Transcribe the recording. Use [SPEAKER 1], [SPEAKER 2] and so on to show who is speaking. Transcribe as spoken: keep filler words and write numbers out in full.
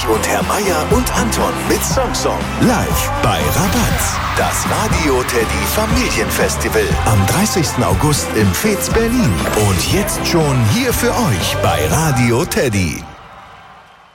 [SPEAKER 1] Ulrich und Herr Meier und Anton mit Song-Song. Live bei Rabatz. Das Radio Teddy Familienfestival. Am dreißigsten August im Fez Berlin. Und jetzt schon hier für euch bei Radio Teddy.